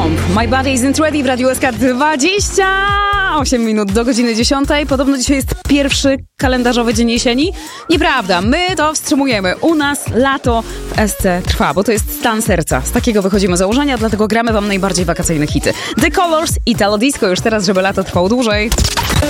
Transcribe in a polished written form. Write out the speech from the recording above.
Bomb. My body isn't ready w Radiu SK 28 minut do godziny 10. Podobno dzisiaj jest pierwszy kalendarzowy dzień jesieni. Nieprawda, my to wstrzymujemy. U nas lato w SC trwa, bo to jest stan serca. Z takiego wychodzimy z założenia, dlatego gramy wam najbardziej wakacyjne hity. The Colors, Italo Disco już teraz, żeby lato trwało dłużej.